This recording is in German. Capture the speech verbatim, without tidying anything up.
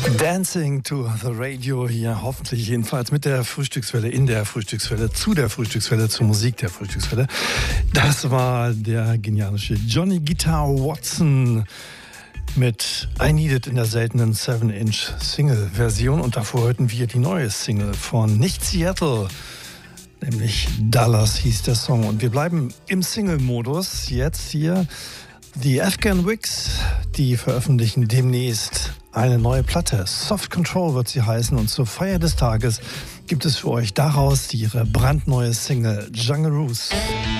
Dancing to the Radio hier, hoffentlich jedenfalls mit der Frühstückswelle, in der Frühstückswelle, zu der Frühstückswelle, zur Musik der Frühstückswelle. Das war der genialische Johnny Guitar Watson mit I Need It in der seltenen seven inch Single-Version. Und davor hörten wir die neue Single von nicht Seattle, nämlich Dallas hieß der Song. Und wir bleiben im Single-Modus jetzt hier. Die Afghan Wigs, die veröffentlichen demnächst eine neue Platte. Soft Control wird sie heißen. Und zur Feier des Tages gibt es für euch daraus ihre brandneue Single Jungaroos.